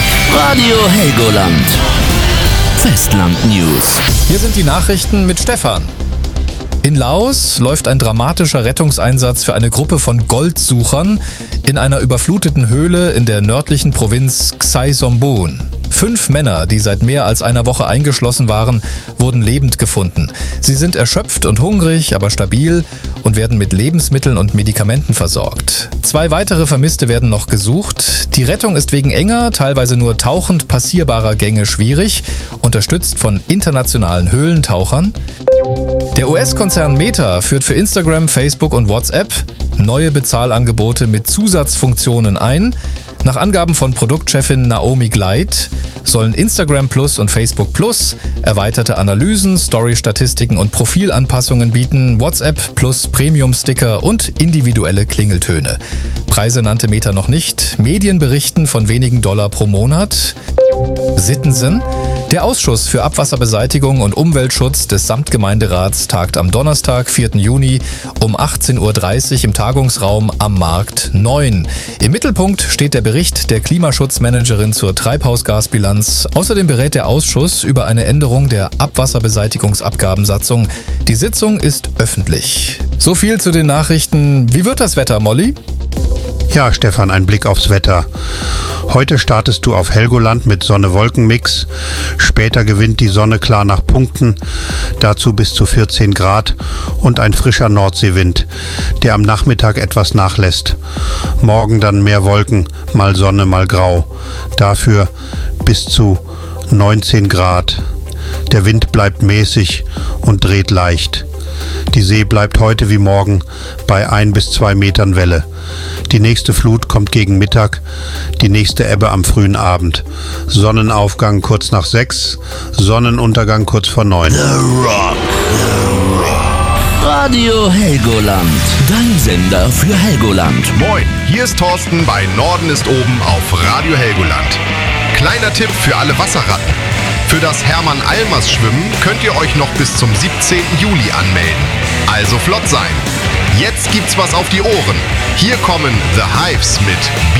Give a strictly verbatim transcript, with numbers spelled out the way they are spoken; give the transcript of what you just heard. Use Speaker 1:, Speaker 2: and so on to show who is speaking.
Speaker 1: Radio Helgoland. Festland News.
Speaker 2: Hier sind die Nachrichten mit Stefan. In Laos läuft ein dramatischer Rettungseinsatz für eine Gruppe von Goldsuchern in einer überfluteten Höhle in der nördlichen Provinz Ksae Sombun. Fünf Männer, die seit mehr als einer Woche eingeschlossen waren, wurden lebend gefunden. Sie sind erschöpft und hungrig, aber stabil und werden mit Lebensmitteln und Medikamenten versorgt. Zwei weitere Vermisste werden noch gesucht. Die Rettung ist wegen enger, teilweise nur tauchend passierbarer Gänge schwierig, unterstützt von internationalen Höhlentauchern. Der U S-Konzern Meta führt für Instagram, Facebook und WhatsApp neue Bezahlangebote mit Zusatzfunktionen ein. Nach Angaben von Produktchefin Naomi Gleit sollen Instagram Plus und Facebook Plus erweiterte Analysen, Story-Statistiken und Profilanpassungen bieten, WhatsApp Plus Premium-Sticker und individuelle Klingeltöne. Preise nannte Meta noch nicht. Medien berichten von wenigen Dollar pro Monat. Sittensen. Der Ausschuss für Abwasserbeseitigung und Umweltschutz des Samtgemeinderats tagt am Donnerstag, vierten Juni um achtzehn Uhr dreißig im Tagungsraum am Markt neun. Im Mittelpunkt steht der Bericht der Klimaschutzmanagerin zur Treibhausgasbilanz. Außerdem berät der Ausschuss über eine Änderung der Abwasserbeseitigungsabgabensatzung. Die Sitzung ist öffentlich. So viel zu den Nachrichten. Wie wird das Wetter, Molly?
Speaker 3: Ja, Stefan, ein Blick aufs Wetter. Heute startest du auf Helgoland mit Sonne-Wolken-Mix. Später gewinnt die Sonne klar nach Punkten, dazu bis zu vierzehn Grad und ein frischer Nordseewind, der am Nachmittag etwas nachlässt. Morgen dann mehr Wolken, mal Sonne, mal Grau. Dafür bis zu neunzehn Grad. Der Wind bleibt mäßig und dreht leicht. Die See bleibt heute wie morgen bei ein bis zwei Metern Welle. Die nächste Flut kommt gegen Mittag, die nächste Ebbe am frühen Abend. Sonnenaufgang kurz nach sechs, Sonnenuntergang kurz vor neun.
Speaker 1: The Rock. The Rock. Radio Helgoland. Dein Sender für Helgoland.
Speaker 4: Moin, hier ist Thorsten bei Norden ist oben auf Radio Helgoland. Kleiner Tipp für alle Wasserratten. Für das Hermann-Almers-Schwimmen könnt ihr euch noch bis zum siebzehnten Juli anmelden. Also flott sein. Jetzt gibt's was auf die Ohren. Hier kommen The Hives mit